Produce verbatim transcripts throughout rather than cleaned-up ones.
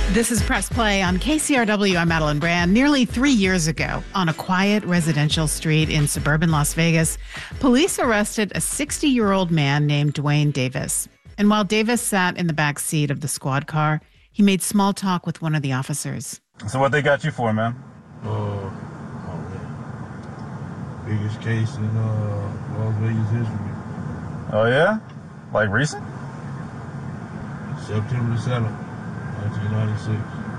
This is Press Play on K C R W. I'm Madeline Brand. Nearly three years ago, on a quiet residential street in suburban Las Vegas, police arrested a sixty-year-old man named Duane Davis. And while Davis sat in the back seat of the squad car, he made small talk with one of the officers. So what they got you for, man? Uh, oh man. Biggest case in uh, Las Vegas history. Oh, yeah? Like recent? September seventh, nineteen ninety-six.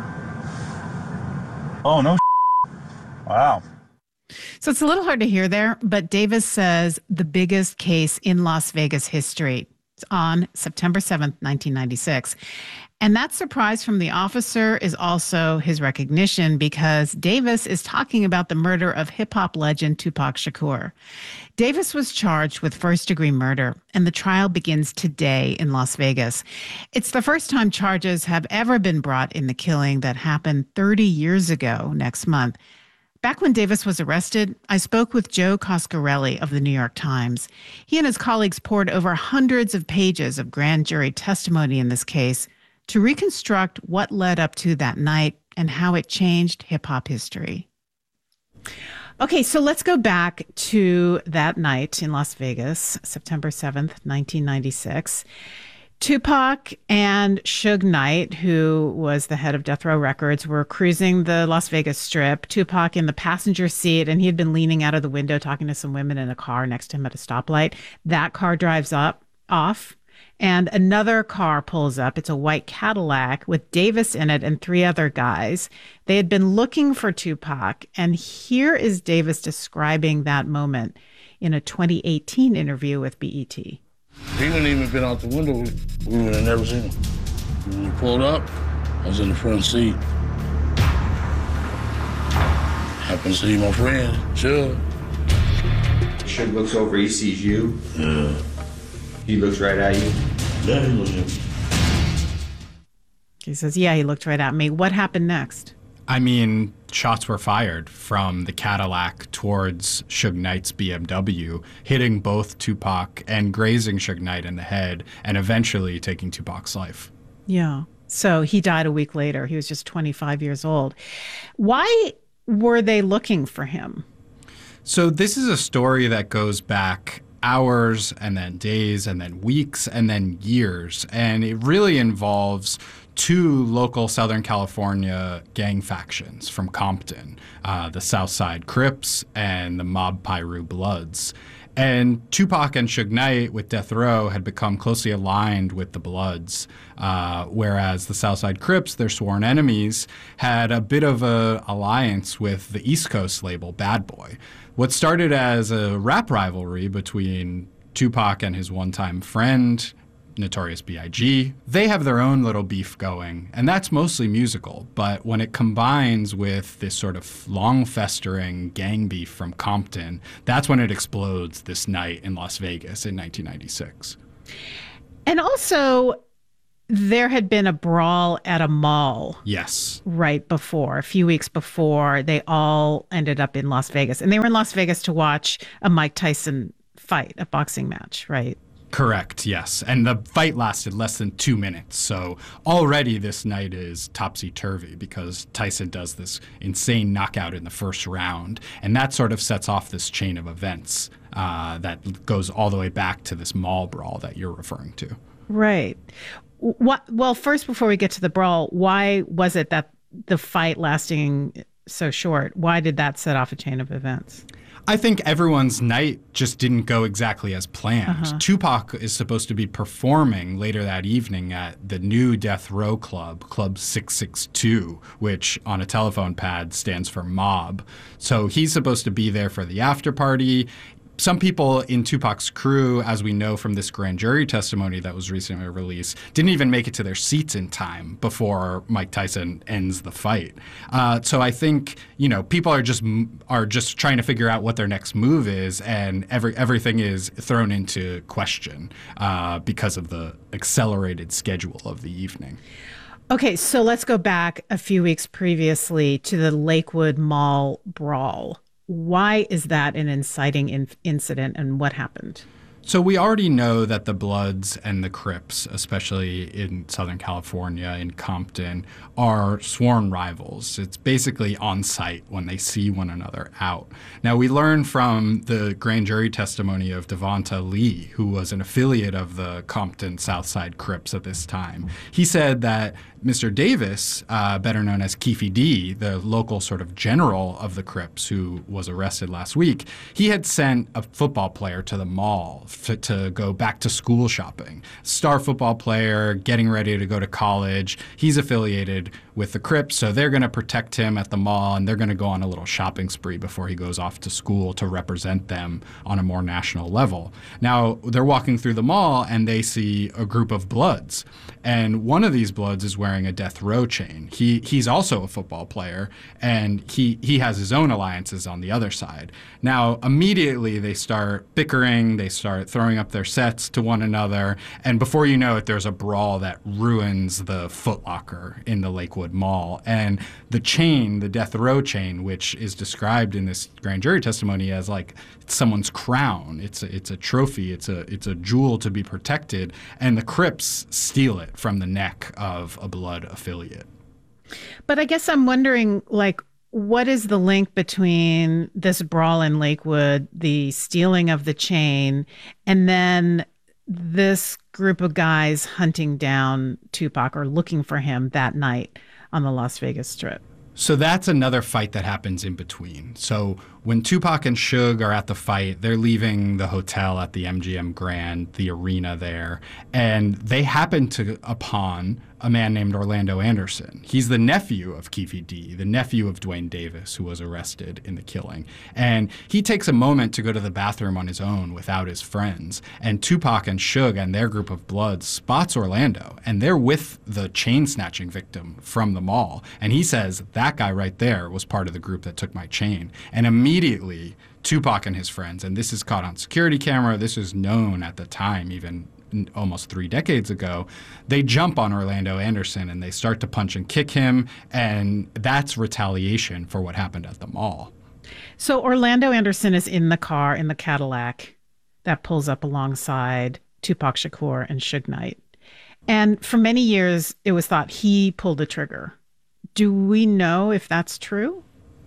Oh, no. Wow. So it's a little hard to hear there, but Davis says the biggest case in Las Vegas history. It's on September seventh, nineteen ninety-six. And that surprise from the officer is also his recognition, because Davis is talking about the murder of hip-hop legend Tupac Shakur. Davis was charged with first-degree murder, and the trial begins today in Las Vegas. It's the first time charges have ever been brought in the killing that happened thirty years ago next month. Back when Davis was arrested, I spoke with Joe Coscarelli of the New York Times. He and his colleagues poured over hundreds of pages of grand jury testimony in this case to reconstruct what led up to that night and how it changed hip-hop history. Okay, so let's go back to that night in Las Vegas, September seventh, nineteen ninety-six. Tupac and Suge Knight, who was the head of Death Row Records, were cruising the Las Vegas Strip. Tupac in the passenger seat, and he had been leaning out of the window talking to some women in a car next to him at a stoplight. That car drives up, off, and another car pulls up. It's a white Cadillac with Davis in it and three other guys. They had been looking for Tupac, and here is Davis describing that moment in a twenty eighteen interview with B E T. He wouldn't even been out the window. We would have never seen him. When we pulled up, I was in the front seat. Happened to see my friend, Suge. Suge looks over, he sees you. Yeah. He looks right at you. Yeah, he looked at me. He says, yeah, he looked right at me. What happened next? I mean, shots were fired from the Cadillac towards Suge Knight's B M W, hitting both Tupac and grazing Suge Knight in the head, and eventually taking Tupac's life. Yeah. So he died a week later. He was just twenty-five years old. Why were they looking for him? So this is a story that goes back hours and then days and then weeks and then years. And it really involves two local Southern California gang factions from Compton, uh, the Southside Crips and the Mob Piru Bloods. And Tupac and Suge Knight with Death Row had become closely aligned with the Bloods, uh, whereas the Southside Crips, their sworn enemies, had a bit of a alliance with the East Coast label Bad Boy. What started as a rap rivalry between Tupac and his one-time friend, Notorious B I G, they have their own little beef going, and that's mostly musical. But when it combines with this sort of long-festering gang beef from Compton, that's when it explodes this night in Las Vegas in nineteen ninety-six. And also, there had been a brawl at a mall. Yes. Right before, a few weeks before, they all ended up in Las Vegas. And they were in Las Vegas to watch a Mike Tyson fight, a boxing match, right? Correct, yes. And the fight lasted less than two minutes. So already this night is topsy-turvy because Tyson does this insane knockout in the first round. And that sort of sets off this chain of events uh, that goes all the way back to this mall brawl that you're referring to. Right. What, well, first, before we get to the brawl, why was it that the fight lasting so short? Why did that set off a chain of events? I think everyone's night just didn't go exactly as planned. Uh-huh. Tupac is supposed to be performing later that evening at the new Death Row Club, Club six six two, which on a telephone pad stands for Mob. So he's supposed to be there for the after party. Some people in Tupac's crew, as we know from this grand jury testimony that was recently released, didn't even make it to their seats in time before Mike Tyson ends the fight. Uh, so I think, you know, people are just are just trying to figure out what their next move is, and every everything is thrown into question uh, because of the accelerated schedule of the evening. Okay, so let's go back a few weeks previously to the Lakewood Mall brawl. Why is that an inciting in- incident, and what happened? So we already know that the Bloods and the Crips, especially in Southern California, in Compton, are sworn rivals. It's basically on sight when they see one another out. Now, we learn from the grand jury testimony of Devonta Lee, who was an affiliate of the Compton Southside Crips at this time. He said that Mister Davis, uh, better known as Keefe D, the local sort of general of the Crips who was arrested last week, he had sent a football player to the mall f- to go back to school shopping. Star football player, getting ready to go to college. He's affiliated with the Crips, so they're going to protect him at the mall, and they're going to go on a little shopping spree before he goes off to school to represent them on a more national level. Now, they're walking through the mall, and they see a group of Bloods, and one of these Bloods is wearing a death row chain. He he's also a football player, and he he has his own alliances on the other side. Now, immediately they start bickering, they start throwing up their sets to one another, and before you know it, there's a brawl that ruins the Foot Locker in the Lakewood Mall. And the chain, the death row chain, which is described in this grand jury testimony as like someone's crown. It's a, it's a trophy. It's a it's a jewel to be protected. And the Crips steal it from the neck of a Blood affiliate. But I guess I'm wondering, like, what is the link between this brawl in Lakewood, the stealing of the chain, and then this group of guys hunting down Tupac or looking for him that night on the Las Vegas Strip? So that's another fight that happens in between. So when Tupac and Suge are at the fight, they're leaving the hotel at the M G M Grand, the arena there, and they happen to upon a man named Orlando Anderson. He's the nephew of Keefe D, the nephew of Duane Davis, who was arrested in the killing. And he takes a moment to go to the bathroom on his own without his friends. And Tupac and Suge and their group of Bloods spots Orlando, and they're with the chain snatching victim from the mall. And he says, that guy right there was part of the group that took my chain. And immediately, Tupac and his friends, and this is caught on security camera, this is known at the time, even almost three decades ago, they jump on Orlando Anderson and they start to punch and kick him, and that's retaliation for what happened at the mall. So Orlando Anderson is in the car, in the Cadillac that pulls up alongside Tupac Shakur and Suge Knight. And for many years, it was thought he pulled the trigger. Do we know if that's true?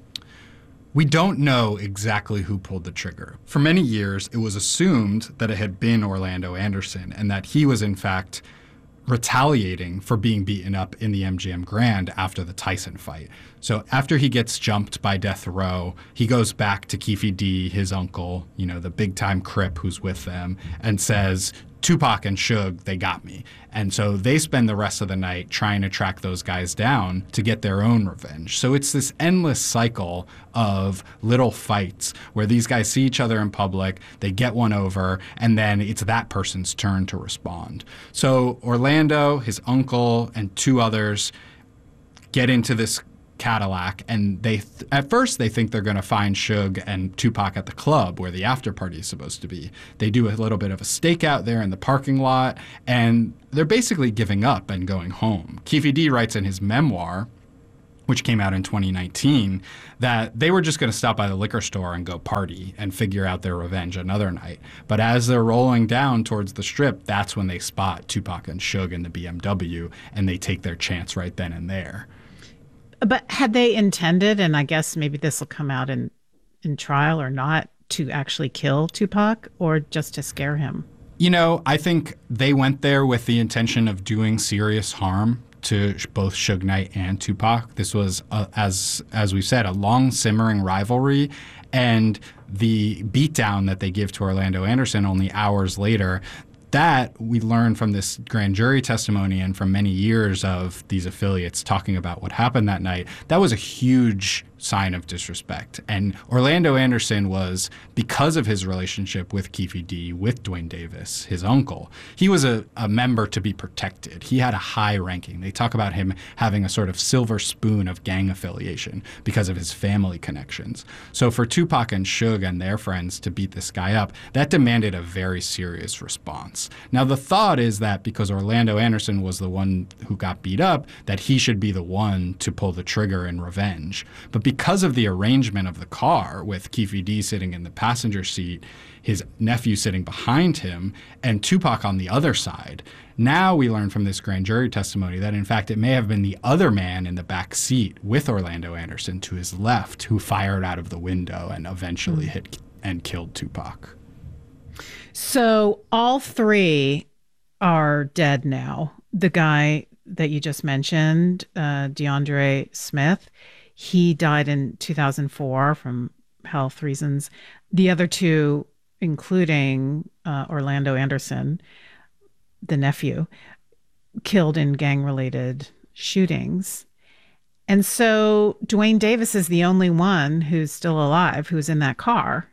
We don't know exactly who pulled the trigger. For many years, it was assumed that it had been Orlando Anderson and that he was, in fact, retaliating for being beaten up in the M G M Grand after the Tyson fight. So after he gets jumped by Death Row, he goes back to Keefe D, his uncle, you know, the big-time Crip who's with them, and says, Tupac and Suge, they got me. And so they spend the rest of the night trying to track those guys down to get their own revenge. So it's this endless cycle of little fights where these guys see each other in public, they get one over, and then it's that person's turn to respond. So Orlando, his uncle, and two others get into this Cadillac, and they th- at first they think they're going to find Suge and Tupac at the club where the after party is supposed to be. They do a little bit of a stakeout there in the parking lot, and they're basically giving up and going home. Keefe D writes in his memoir, which came out in twenty nineteen, that they were just going to stop by the liquor store and go party and figure out their revenge another night. But as they're rolling down towards the Strip, that's when they spot Tupac and Suge in the B M W, and they take their chance right then and there. But had they intended, and I guess maybe this will come out in, in trial or not, to actually kill Tupac or just to scare him? You know, I think they went there with the intention of doing serious harm to both Suge Knight and Tupac. This was, a, as as we said, a long simmering rivalry, and the beatdown that they give to Orlando Anderson only hours later, that we learned from this grand jury testimony and from many years of these affiliates talking about what happened that night. That was a huge sign of disrespect. And Orlando Anderson was, because of his relationship with Keefe D, with Duane Davis, his uncle, he was a, a member to be protected. He had a high ranking. They talk about him having a sort of silver spoon of gang affiliation because of his family connections. So for Tupac and Suge and their friends to beat this guy up, that demanded a very serious response. Now, the thought is that because Orlando Anderson was the one who got beat up, that he should be the one to pull the trigger in revenge. But because of the arrangement of the car, with Keffe D sitting in the passenger seat, his nephew sitting behind him, and Tupac on the other side, now we learn from this grand jury testimony that, in fact, it may have been the other man in the back seat with Orlando Anderson to his left who fired out of the window and eventually mm. hit and killed Tupac. So all three are dead now. The guy that you just mentioned, uh, DeAndre Smith, he died in two thousand four from health reasons. The other two, including uh, Orlando Anderson, the nephew, killed in gang-related shootings. And so Duane Davis is the only one who's still alive, who's in that car.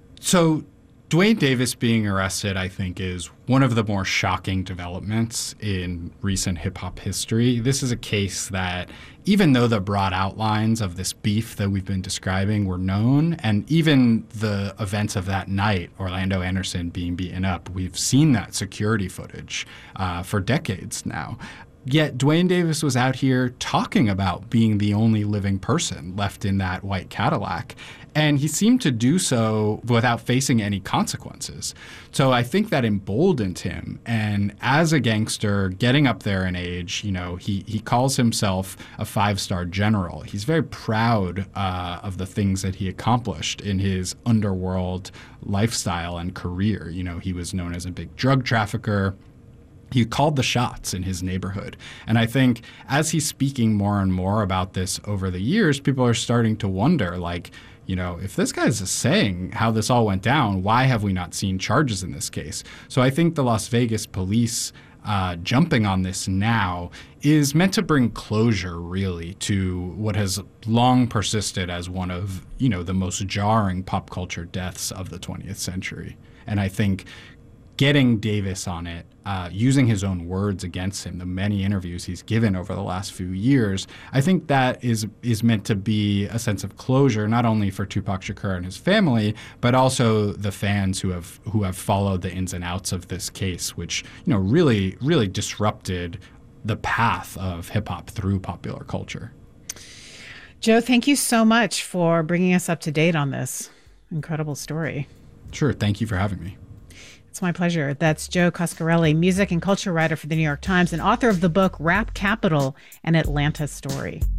So Duane Davis being arrested, I think, is one of the more shocking developments in recent hip-hop history. This is a case that, even though the broad outlines of this beef that we've been describing were known, and even the events of that night, Orlando Anderson being beaten up, we've seen that security footage uh, for decades now. Yet Duane Davis was out here talking about being the only living person left in that white Cadillac. And he seemed to do so without facing any consequences. So I think that emboldened him. And as a gangster, getting up there in age, you know, he, he calls himself a five-star general. He's very proud uh, of the things that he accomplished in his underworld lifestyle and career. You know, he was known as a big drug trafficker. He called the shots in his neighborhood. And I think as he's speaking more and more about this over the years, people are starting to wonder, like, you know, if this guy's saying how this all went down, why have we not seen charges in this case? So I think the Las Vegas police uh, jumping on this now is meant to bring closure, really, to what has long persisted as one of, you know, the most jarring pop culture deaths of the twentieth century. And I think getting Davis on it, uh, using his own words against him, the many interviews he's given over the last few years, I think that is is meant to be a sense of closure, not only for Tupac Shakur and his family, but also the fans who have who have followed the ins and outs of this case, which, you know, really, really disrupted the path of hip hop through popular culture. Joe, thank you so much for bringing us up to date on this incredible story. Sure. Thank you for having me. It's my pleasure. That's Joe Coscarelli, music and culture writer for the New York Times and author of the book Rap Capital, an Atlanta Story.